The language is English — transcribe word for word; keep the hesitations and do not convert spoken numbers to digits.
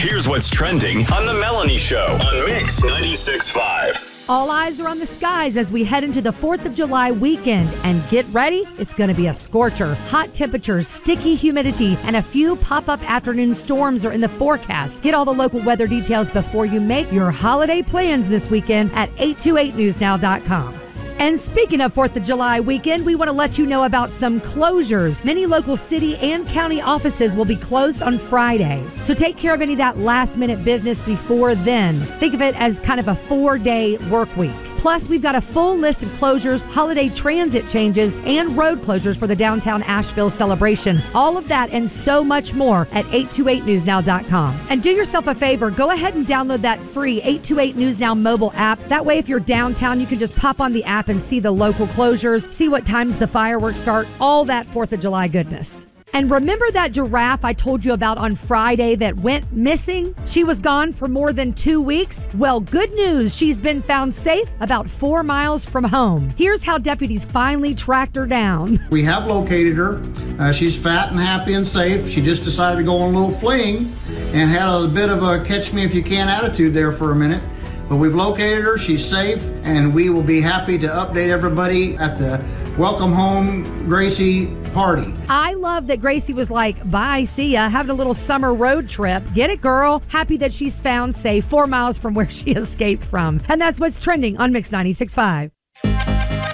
Here's what's trending on The Melanie Show on Mix ninety-six point five. All eyes are on the skies as we head into the fourth of July weekend. And get ready, it's going to be a scorcher. Hot temperatures, sticky humidity, and a few pop-up afternoon storms are in the forecast. Get all the local weather details before you make your holiday plans this weekend at eight two eight news now dot com. And speaking of fourth of July weekend, we want to let you know about some closures. Many local city and county offices will be closed on Friday. So take care of any of that last-minute business before then. Think of it as kind of a four-day work week. Plus, we've got a full list of closures, holiday transit changes, and road closures for the downtown Asheville celebration. All of that and so much more at eight two eight news now dot com. And do yourself a favor, go ahead and download that free eight two eight News Now mobile app. That way, if you're downtown, you can just pop on the app and see the local closures, see what times the fireworks start, all that fourth of July goodness. And remember that giraffe I told you about on Friday that went missing? She was gone for more than two weeks. Well, good news. She's been found safe about four miles from home. Here's how deputies finally tracked her down. We have located her. Uh, she's fat and happy and safe. She just decided to go on a little fling and had a bit of a catch me if you can attitude there for a minute. But we've located her. She's safe, and we will be happy to update everybody at the Welcome Home Gracie party. I love that Gracie was like, bye, see ya, having a little summer road trip. Get it, girl? Happy that she's found safe four miles from where she escaped from. And that's what's trending on Mix ninety-six point five.